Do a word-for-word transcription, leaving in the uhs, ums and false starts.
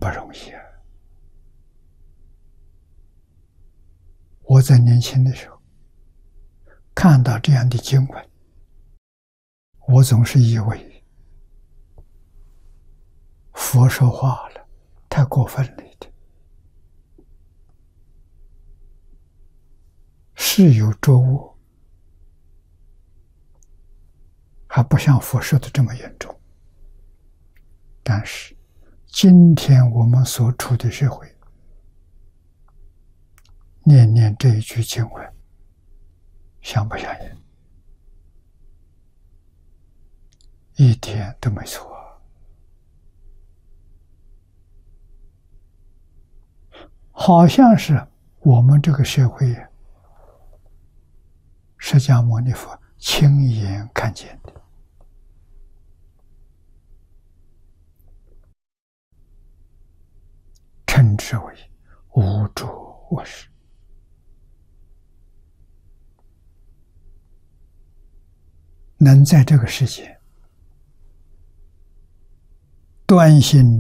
不容易啊！我在年轻的时候看到这样的经文，我总是以为佛说话了，太过分了一点。是有作恶，还不像佛说的这么严重。但是今天我们所处的社会，念念这一句经文，像不像人？一点都没错。好像是我们这个社会，释迦牟尼佛亲眼看见的，称之为无著恶事。能在这个世界端心